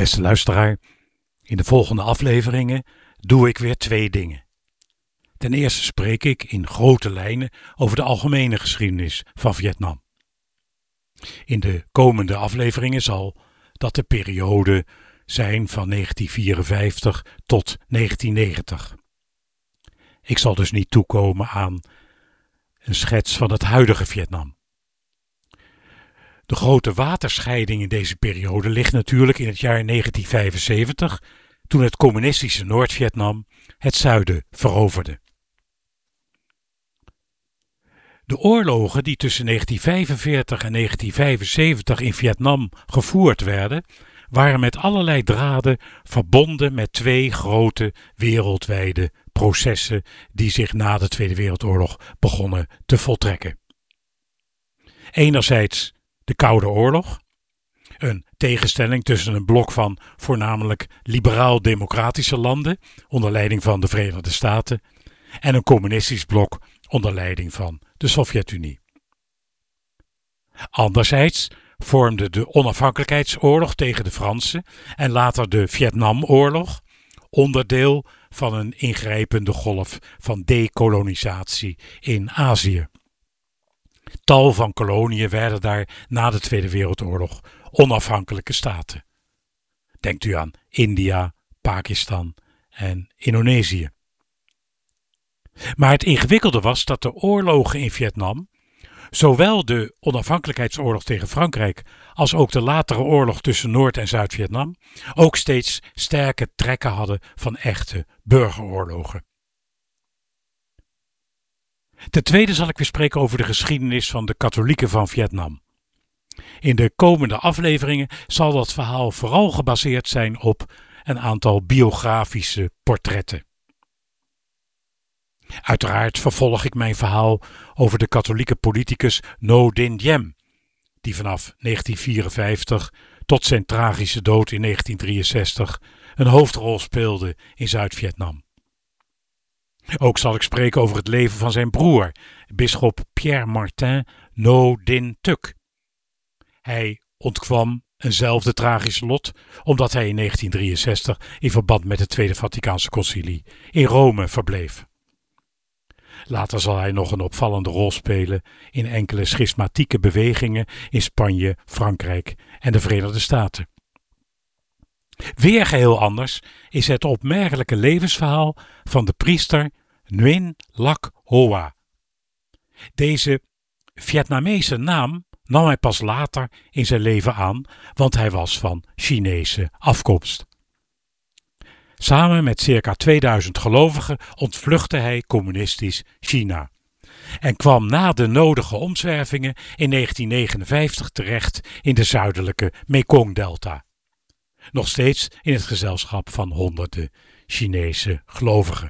Beste luisteraar, in de volgende afleveringen doe ik weer 2 dingen. Ten eerste spreek ik in grote lijnen over de algemene geschiedenis van Vietnam. In de komende afleveringen zal dat de periode zijn van 1954 tot 1990. Ik zal dus niet toekomen aan een schets van het huidige Vietnam. De grote waterscheiding in deze periode ligt natuurlijk in het jaar 1975, toen het communistische Noord-Vietnam het zuiden veroverde. De oorlogen die tussen 1945 en 1975 in Vietnam gevoerd werden, waren met allerlei draden verbonden met 2 grote wereldwijde processen die zich na de Tweede Wereldoorlog begonnen te voltrekken. Enerzijds de Koude Oorlog, een tegenstelling tussen een blok van voornamelijk liberaal-democratische landen onder leiding van de Verenigde Staten en een communistisch blok onder leiding van de Sovjet-Unie. Anderzijds vormde de onafhankelijkheidsoorlog tegen de Fransen en later de Vietnamoorlog onderdeel van een ingrijpende golf van dekolonisatie in Azië. Tal van koloniën werden daar na de Tweede Wereldoorlog onafhankelijke staten. Denkt u aan India, Pakistan en Indonesië. Maar het ingewikkelde was dat de oorlogen in Vietnam, zowel de onafhankelijkheidsoorlog tegen Frankrijk als ook de latere oorlog tussen Noord- en Zuid-Vietnam, ook steeds sterke trekken hadden van echte burgeroorlogen. Ten tweede zal ik weer spreken over de geschiedenis van de katholieken van Vietnam. In de komende afleveringen zal dat verhaal vooral gebaseerd zijn op een aantal biografische portretten. Uiteraard vervolg ik mijn verhaal over de katholieke politicus Ngo Dinh Diem, die vanaf 1954 tot zijn tragische dood in 1963 een hoofdrol speelde in Zuid-Vietnam. Ook zal ik spreken over het leven van zijn broer, bisschop Pierre Martin Ngo Dinh Thuc. Hij ontkwam eenzelfde tragische lot, omdat hij in 1963 in verband met het Tweede Vaticaanse Concilie in Rome verbleef. Later zal hij nog een opvallende rol spelen in enkele schismatieke bewegingen in Spanje, Frankrijk en de Verenigde Staten. Weer geheel anders is het opmerkelijke levensverhaal van de priester Nguyen Lac Hoa. Deze Vietnamese naam nam hij pas later in zijn leven aan, want hij was van Chinese afkomst. Samen met circa 2000 gelovigen ontvluchtte hij communistisch China en kwam na de nodige omzwervingen in 1959 terecht in de zuidelijke Mekongdelta. Nog steeds in het gezelschap van honderden Chinese gelovigen.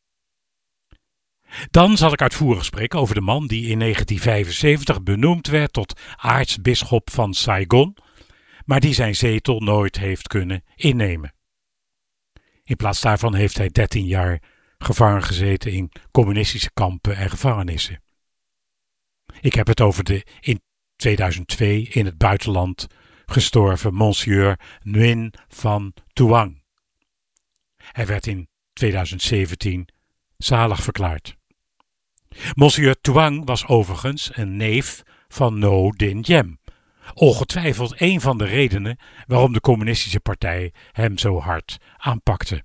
Dan zal ik uitvoerig spreken over de man die in 1975 benoemd werd tot aartsbisschop van Saigon, maar die zijn zetel nooit heeft kunnen innemen. In plaats daarvan heeft hij 13 jaar gevangen gezeten in communistische kampen en gevangenissen. Ik heb het over de in 2002 in het buitenland gestorven Monsieur Nguyen van Tuang. Hij werd in 2017 zalig verklaard. Monsieur Tuang was overigens een neef van Ngo Dinh Diem. Ongetwijfeld een van de redenen waarom de communistische partij hem zo hard aanpakte.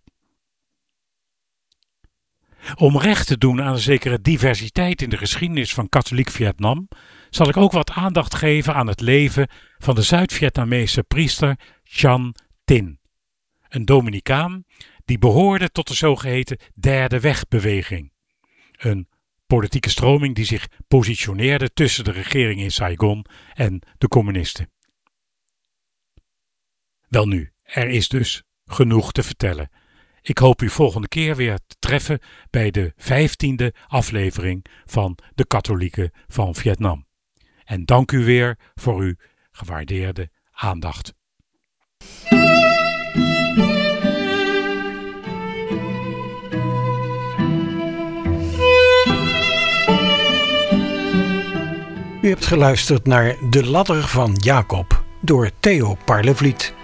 Om recht te doen aan een zekere diversiteit in de geschiedenis van katholiek Vietnam, zal ik ook wat aandacht geven aan het leven van de Zuid-Vietnamese priester Chan Tin, een Dominicaan die behoorde tot de zogeheten Derde Wegbeweging, een politieke stroming die zich positioneerde tussen de regering in Saigon en de communisten. Welnu, er is dus genoeg te vertellen. Ik hoop u volgende keer weer te treffen bij de 15e aflevering van de Katholieken van Vietnam. En dank u weer voor uw gewaardeerde aandacht. U hebt geluisterd naar De Ladder van Jacob door Theo Parlevliet.